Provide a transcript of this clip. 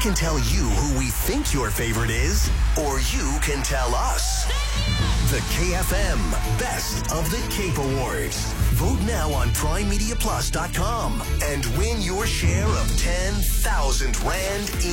can tell you who we think your favorite is, or you can tell us. The KFM Best of the Cape Awards. Vote now on PrimeMediaPlus.com and win your share of 10,000 Rand in